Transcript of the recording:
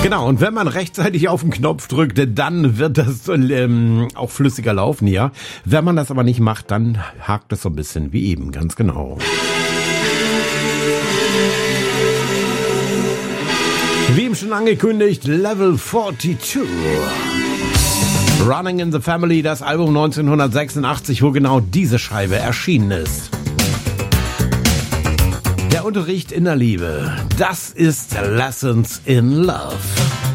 Genau, und wenn man rechtzeitig auf den Knopf drückt, dann wird das auch flüssiger laufen, ja. Wenn man das aber nicht macht, dann hakt es so ein bisschen wie eben, ganz genau. Wie eben schon angekündigt, Level 42. Running in the Family, das Album 1986, wo genau diese Scheibe erschienen ist. Der Unterricht in der Liebe, das ist Lessons in Love.